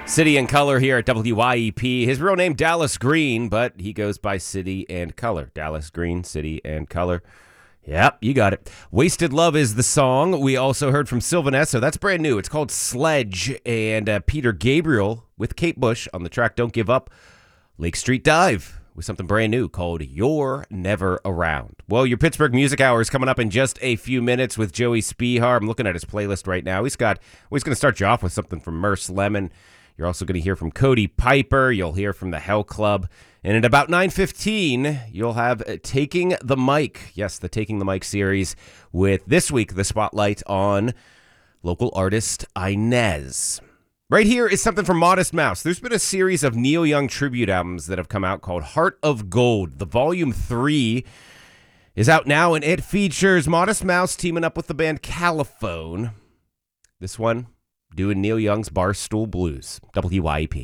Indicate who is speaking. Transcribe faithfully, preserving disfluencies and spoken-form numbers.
Speaker 1: City and Color here at W Y E P. His real name, Dallas Green, but he goes by City and Color. Dallas Green, City and Color. Yep, you got it. Wasted Love is the song. We also heard from Sylvan Esso. That's brand new. It's called Sledge. And uh, Peter Gabriel with Kate Bush on the track Don't Give Up. Lake Street Dive with something brand new called You're Never Around. Well, your Pittsburgh Music Hour is coming up in just a few minutes with Joey Spihar. I'm looking at his playlist right now. He's got, well, he's going to start you off with something from Merce Lemon. You're also going to hear from Cody Piper. You'll hear from the Hell Club. And at about nine fifteen, you'll have Taking the Mic. Yes, the Taking the Mic series with this week, the spotlight on local artist Inez. Right here is something from Modest Mouse. There's been a series of Neil Young tribute albums that have come out called Heart of Gold. The Volume three is out now, and it features Modest Mouse teaming up with the band Caliphone. This one doing Neil Young's Barstool Blues. W Y E P.